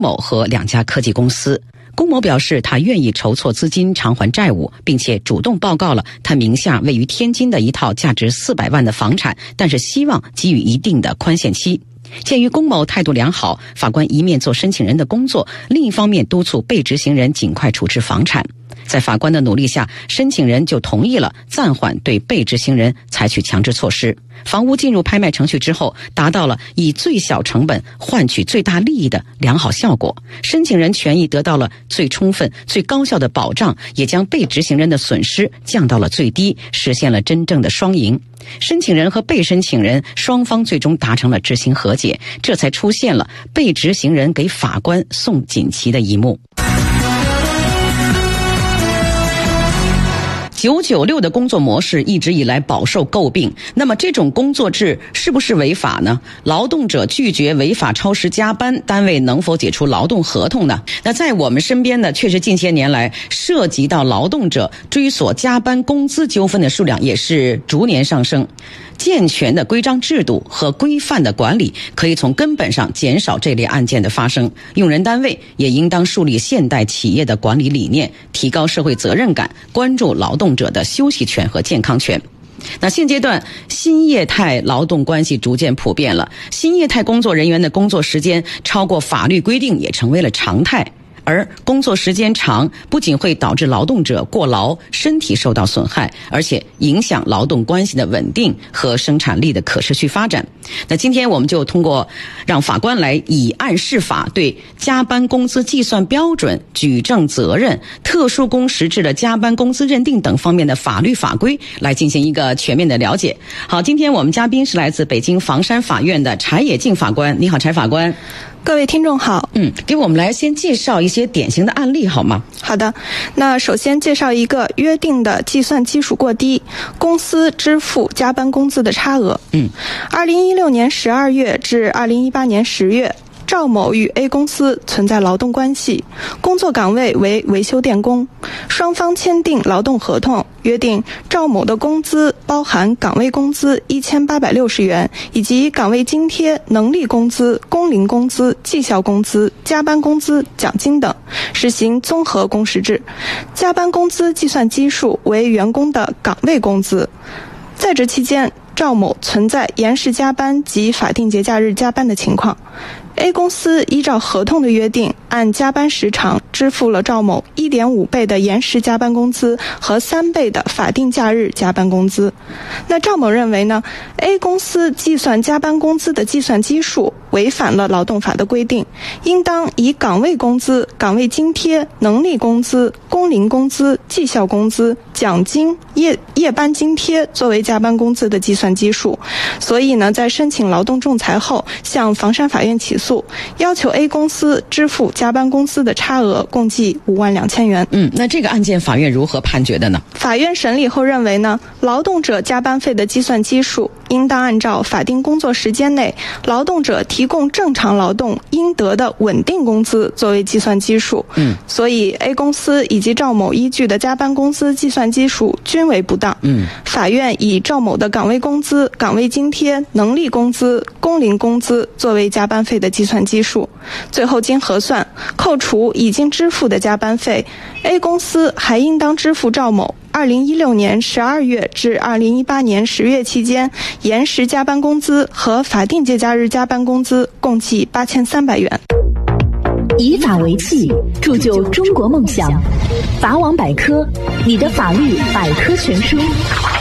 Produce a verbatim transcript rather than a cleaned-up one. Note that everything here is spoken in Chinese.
某和两家科技公司。龚某表示，他愿意筹措资金偿还债务，并且主动报告了他名下位于天津的一套价值四百万的房产，但是希望给予一定的宽限期。鉴于龚某态度良好，法官一面做申请人的工作，另一方面督促被执行人尽快处置房产。在法官的努力下，申请人就同意了暂缓对被执行人采取强制措施。房屋进入拍卖程序之后，达到了以最小成本换取最大利益的良好效果，申请人权益得到了最充分、最高效的保障，也将被执行人的损失降到了最低，实现了真正的双赢。申请人和被申请人双方最终达成了知行和解，这才出现了被执行人给法官送锦旗的一幕。九九六的工作模式一直以来饱受诟病，那么这种工作制是不是违法呢？劳动者拒绝违法超时加班，单位能否解除劳动合同呢？那在我们身边呢，确实近些年来涉及到劳动者追索加班工资纠纷的数量也是逐年上升。健全的规章制度和规范的管理可以从根本上减少这类案件的发生。用人单位也应当树立现代企业的管理理念，提高社会责任感，关注劳动者的休息权和健康权。那现阶段新业态劳动关系逐渐普遍了，新业态工作人员的工作时间超过法律规定也成为了常态。而工作时间长不仅会导致劳动者过劳，身体受到损害，而且影响劳动关系的稳定和生产力的可持续发展。那今天我们就通过让法官来以案释法，对加班工资计算标准、举证责任、特殊工时制的加班工资认定等方面的法律法规来进行一个全面的了解。好，今天我们嘉宾是来自北京房山法院的柴野静法官。你好，柴法官。 各位听众好。 嗯，给我们来先介绍一些典型的案例好吗？ 好的，那首先介绍一个约定的计算基数过低，公司支付加班工资的差额。嗯，二零一六年十二月至二零一八年十月，赵某与 A 公司存在劳动关系，工作岗位为维修电工，双方签订劳动合同，约定赵某的工资包含岗位工资一千八百六十元，以及岗位津贴、能力工资、工龄工资、绩效工资、加班工资、奖金等，实行综合工时制。加班工资计算基数为员工的岗位工资。在职期间，赵某存在延时加班及法定节假日加班的情况。A 公司依照合同的约定，按加班时长支付了赵某 一点五 倍的延时加班工资和三倍的法定假日加班工资。那赵某认为呢 ，A 公司计算加班工资的计算基数违反了劳动法的规定，应当以岗位工资、岗位津贴、能力工资、工龄工资、绩效工资、奖金、夜夜班津贴作为加班工资的计算基数。所以呢，在申请劳动仲裁后，向房山法院起诉，要求 A 公司支付加班工资的差额共计五万两千元。 嗯，那这个案件法院如何判决的呢？ 法院审理后认为呢，劳动者加班费的计算基数应当按照法定工作时间内劳动者提供正常劳动应得的稳定工资作为计算基数。嗯，所以 A 公司以及赵某依据的加班工资计算基数均为不当。嗯，法院以赵某的岗位工资、岗位津贴、能力工资、工龄工资作为加班费的计算基数。最后经核算，扣除已经支付的加班费， A 公司还应当支付赵某二零一六年十二月至二零一八年十月期间延时加班工资和法定节假日加班工资共计八千三百元。 以法为器，铸就中国梦想。法网百科，你的法律百科全书。